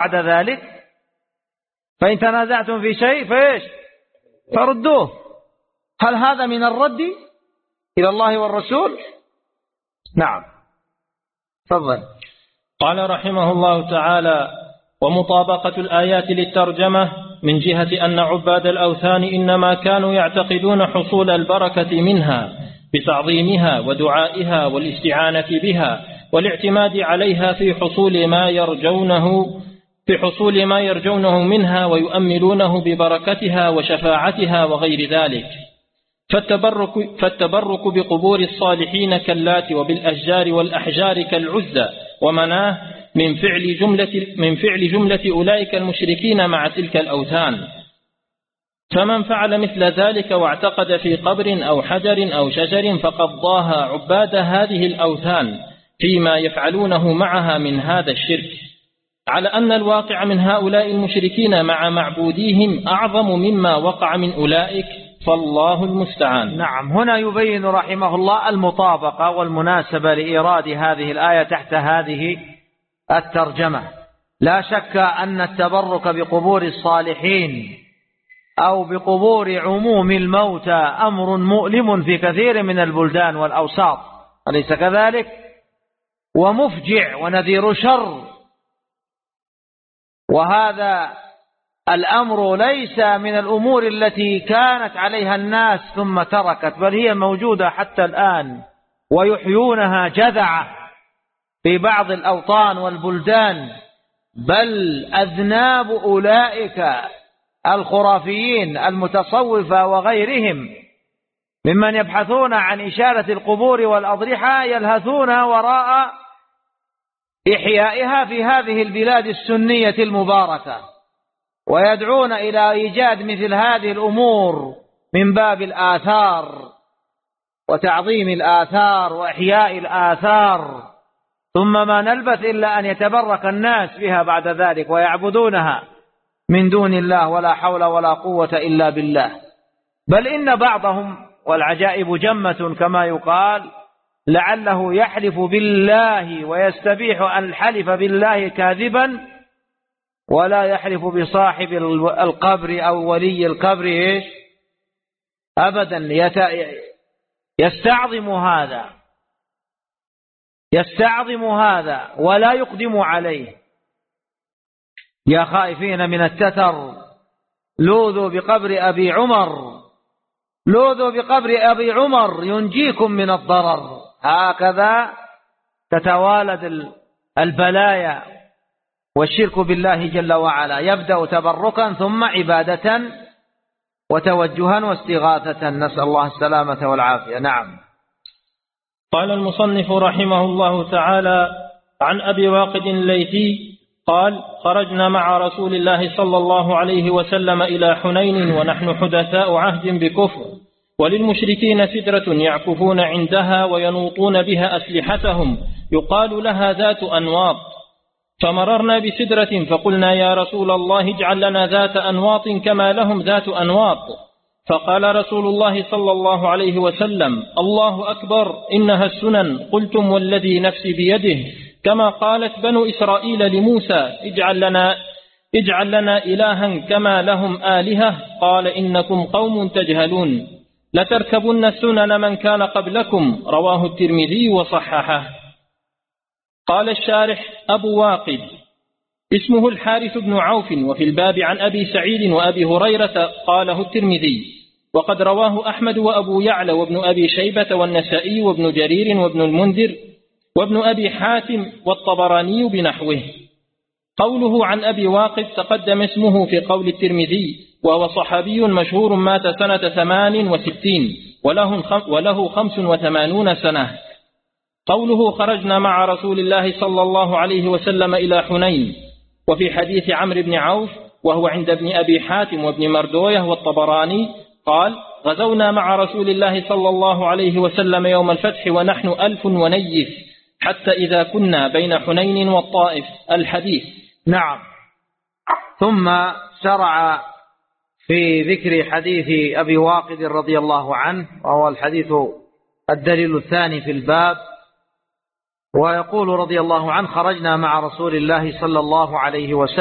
بعد ذلك فإن تنازعتم في شيء فإيش فردوه. هل هذا من الرد إلى الله والرسول؟ نعم تفضل. قال رحمه الله تعالى: ومطابقة الآيات للترجمة من جهة أن عباد الأوثان إنما كانوا يعتقدون حصول البركة منها بتعظيمها ودعائها والاستعانة بها والاعتماد عليها في حصول ما يرجونه منها ويؤملونه ببركتها وشفاعتها وغير ذلك. فالتبرك بقبور الصالحين كاللات وبالأشجار والأحجار كالعزى ومناه من فعل جملة أولئك المشركين مع تلك الأوثان. فمن فعل مثل ذلك واعتقد في قبر أو حجر أو شجر فقد ضاهى عباد هذه الأوثان فيما يفعلونه معها من هذا الشرك، على أن الواقع من هؤلاء المشركين مع معبوديهم أعظم مما وقع من أولئك، فالله المستعان. نعم. هنا يبين رحمه الله المطابقة والمناسبة لإيراد هذه الآية تحت هذه الترجمة. لا شك أن التبرك بقبور الصالحين أو بقبور عموم الموتى أمر مؤلم في كثير من البلدان والأوساط، أليس كذلك؟ ومفجع ونذير شر. وهذا الأمر ليس من الأمور التي كانت عليها الناس ثم تركت، بل هي موجودة حتى الآن ويحيونها جذعة في بعض الأوطان والبلدان. بل أذناب أولئك الخرافيين المتصوفة وغيرهم ممن يبحثون عن إشارة القبور والأضرحة يلهثون وراء إحيائها في هذه البلاد السنية المباركة، ويدعون إلى إيجاد مثل هذه الأمور من باب الآثار وتعظيم الآثار وإحياء الآثار، ثم ما نلبث إلا أن يتبرك الناس بها بعد ذلك ويعبدونها من دون الله، ولا حول ولا قوة إلا بالله. بل إن بعضهم، والعجائب جمة كما يقال، لعله يحلف بالله ويستبيح أن الحلف بالله كاذبا ولا يحلف بصاحب القبر أو ولي القبر إيش أبدا. يستعظم هذا ولا يقدم عليه. يا خائفين من التتر لوذوا بقبر أبي عمر ينجيكم من الضرر. هكذا تتوالد البلايا والشرك بالله جل وعلا، يبدأ تبركا ثم عبادة وتوجها واستغاثة، نسأل الله السلامة والعافية. نعم. قال المصنف رحمه الله تعالى: عن أبي واقد الليثي قال: خرجنا مع رسول الله صلى الله عليه وسلم إلى حنين ونحن حدثاء عهد بكفر، وللمشركين سدرة يعكفون عندها وينوطون بها أسلحتهم يقال لها ذات أنواط، فمررنا بسدرة فقلنا: يا رسول الله اجعل لنا ذات أنواط كما لهم ذات أنواط. فقال رسول الله صلى الله عليه وسلم: الله أكبر، إنها السنن. قلتم والذي نفسي بيده، كما قالت بنو إسرائيل لموسى: اجعل لنا إلها كما لهم آلهة. قال: إنكم قوم تجهلون، لتركبن سنن من كان قبلكم. رواه الترمذي وصححه. قال الشارح: أبو واقد اسمه الحارث بن عوف، وفي الباب عن أبي سعيد وأبي هريرة قاله الترمذي، وقد رواه أحمد وأبو يعلى وابن أبي شيبة والنسائي وابن جرير وابن المنذر وابن أبي حاتم والطبراني بنحوه. قوله عن أبي واقد تقدم اسمه في قول الترمذي، وهو صحابي مشهور مات سنة 68 وله 85 سنة. قوله خرجنا مع رسول الله صلى الله عليه وسلم إلى حنين، وفي حديث عمرو بن عوف وهو عند ابن أبي حاتم وابن مردويه والطبراني قال: غزونا مع رسول الله صلى الله عليه وسلم يوم الفتح ونحن 1000 ونيف، حتى إذا كنا بين حنين والطائف. الحديث. نعم. ثم شرع في ذكر حديث أبي واقد رضي الله عنه، وهو الحديث الدليل الثاني في الباب، ويقول رضي الله عنه: خرجنا مع رسول الله صلى الله عليه وسلم